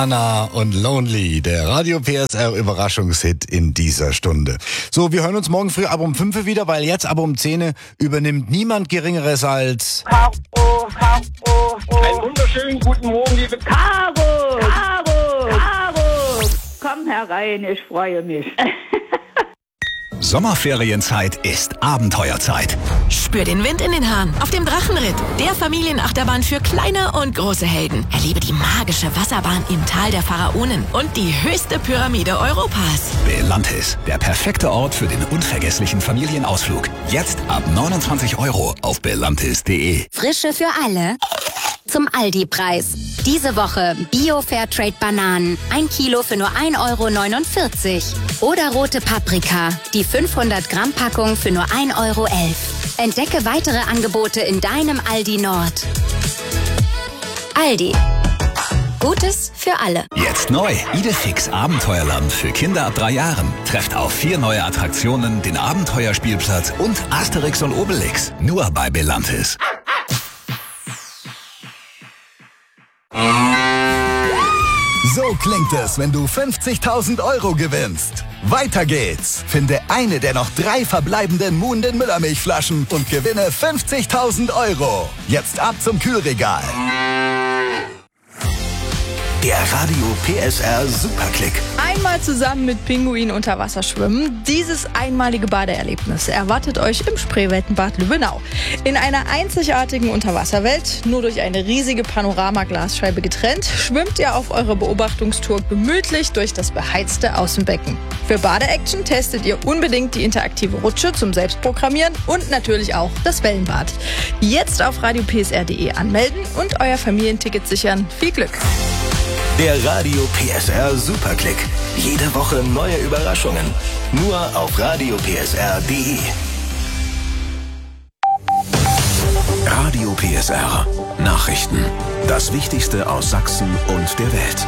Anna und Lonely, der Radio PSR Überraschungshit in dieser Stunde. So, wir hören uns morgen früh ab um 5 Uhr wieder, weil jetzt ab um 10 Uhr übernimmt niemand Geringeres als Caro. Einen wunderschönen guten Morgen, liebe Caro. Komm herein, ich freue mich. Sommerferienzeit ist Abenteuerzeit. Spür den Wind in den Haaren auf dem Drachenritt, der Familienachterbahn für kleine und große Helden. Erlebe die magische Wasserbahn im Tal der Pharaonen und die höchste Pyramide Europas. Belantis, der perfekte Ort für den unvergesslichen Familienausflug. Jetzt ab 29 € auf belantis.de. Frische für alle zum Aldi-Preis. Diese Woche Bio-Fairtrade-Bananen, 1 Kilo für nur 1,49 € Oder rote Paprika, die 500-Gramm-Packung für nur 1,11 €. Entdecke weitere Angebote in deinem Aldi Nord. Aldi. Gutes für alle. Jetzt neu. Idefix Abenteuerland für Kinder ab 3 Jahren. Trefft auf 4 neue Attraktionen, den Abenteuerspielplatz und Asterix und Obelix. Nur bei Belantis. So klingt es, wenn du 50.000 € gewinnst. Weiter geht's. Finde eine der noch 3 verbleibenden Moon den Müllermilchflaschen und gewinne 50.000 €. Jetzt ab zum Kühlregal. Der Radio PSR Superklick. Einmal zusammen mit Pinguin unter Wasser schwimmen. Dieses einmalige Badeerlebnis erwartet euch im Spreeweltenbad Lübbenau. In einer einzigartigen Unterwasserwelt, nur durch eine riesige Panoramaglasscheibe getrennt, schwimmt ihr auf eurer Beobachtungstour gemütlich durch das beheizte Außenbecken. Für Badeaction testet ihr unbedingt die interaktive Rutsche zum Selbstprogrammieren und natürlich auch das Wellenbad. Jetzt auf radiopsr.de anmelden und euer Familienticket sichern. Viel Glück! Der Radio PSR Superklick. Jede Woche neue Überraschungen. Nur auf radiopsr.de. Radio PSR. Nachrichten. Das Wichtigste aus Sachsen und der Welt.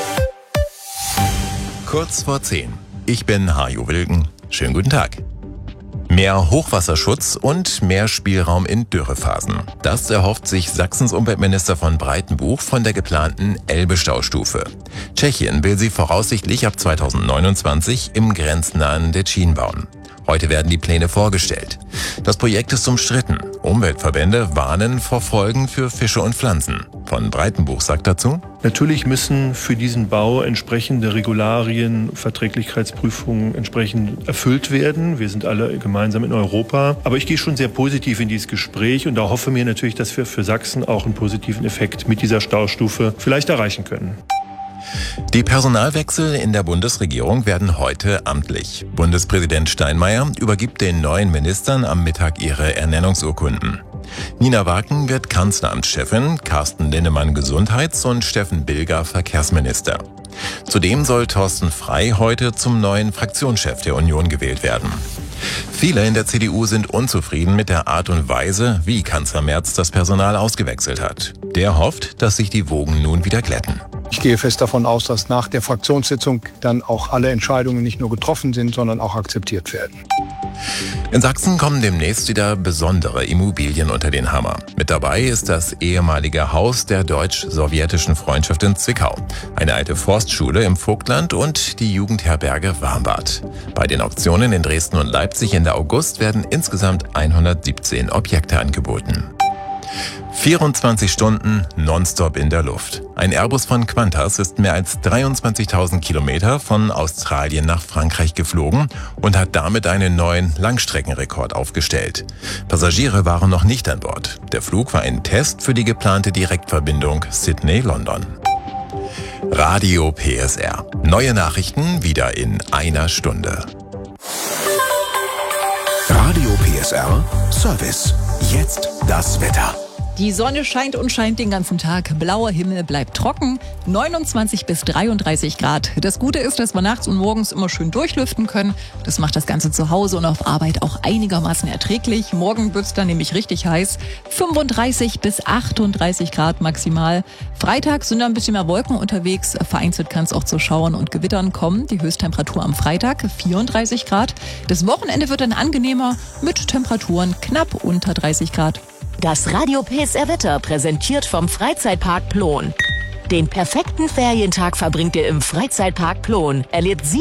Kurz vor 10. Ich bin Hajo Wilken. Schönen guten Tag. Mehr Hochwasserschutz und mehr Spielraum in Dürrephasen. Das erhofft sich Sachsens Umweltminister von Breitenbuch von der geplanten Elbe-Staustufe. Tschechien will sie voraussichtlich ab 2029 im grenznahen Detschin bauen. Heute werden die Pläne vorgestellt. Das Projekt ist umstritten. Umweltverbände warnen vor Folgen für Fische und Pflanzen. Von Breitenbuch sagt dazu: Natürlich müssen für diesen Bau entsprechende Regularien, Verträglichkeitsprüfungen entsprechend erfüllt werden. Wir sind alle gemeinsam in Europa. Aber ich gehe schon sehr positiv in dieses Gespräch und da hoffe mir natürlich, dass wir für Sachsen auch einen positiven Effekt mit dieser Staustufe vielleicht erreichen können. Die Personalwechsel in der Bundesregierung werden heute amtlich. Bundespräsident Steinmeier übergibt den neuen Ministern am Mittag ihre Ernennungsurkunden. Nina Waken wird Kanzleramtschefin, Carsten Linnemann Gesundheits- und Steffen Bilger Verkehrsminister. Zudem soll Thorsten Frey heute zum neuen Fraktionschef der Union gewählt werden. Viele in der CDU sind unzufrieden mit der Art und Weise, wie Kanzler Merz das Personal ausgewechselt hat. Der hofft, dass sich die Wogen nun wieder glätten. Ich gehe fest davon aus, dass nach der Fraktionssitzung dann auch alle Entscheidungen nicht nur getroffen sind, sondern auch akzeptiert werden. In Sachsen kommen demnächst wieder besondere Immobilien unter den Hammer. Mit dabei ist das ehemalige Haus der deutsch-sowjetischen Freundschaft in Zwickau, eine alte Forstschule im Vogtland und die Jugendherberge Warmbad. Bei den Auktionen in Dresden und Leipzig Ende August werden insgesamt 117 Objekte angeboten. 24 Stunden nonstop in der Luft. Ein Airbus von Qantas ist mehr als 23.000 Kilometer von Australien nach Frankreich geflogen und hat damit einen neuen Langstreckenrekord aufgestellt. Passagiere waren noch nicht an Bord. Der Flug war ein Test für die geplante Direktverbindung Sydney-London. Radio PSR. Neue Nachrichten wieder in einer Stunde. Radio PSR Service. Jetzt das Wetter. Die Sonne scheint und scheint den ganzen Tag. Blauer Himmel bleibt trocken. 29 bis 33 Grad. Das Gute ist, dass wir nachts und morgens immer schön durchlüften können. Das macht das Ganze zu Hause und auf Arbeit auch einigermaßen erträglich. Morgen wird's dann nämlich richtig heiß. 35 bis 38 Grad maximal. Freitag sind da ein bisschen mehr Wolken unterwegs. Vereinzelt kann es auch zu Schauern und Gewittern kommen. Die Höchsttemperatur am Freitag 34 Grad. Das Wochenende wird dann angenehmer mit Temperaturen knapp unter 30 Grad. Das Radio PSR Wetter präsentiert vom Freizeitpark Plon. Den perfekten Ferientag verbringt ihr im Freizeitpark Plon. Erlebt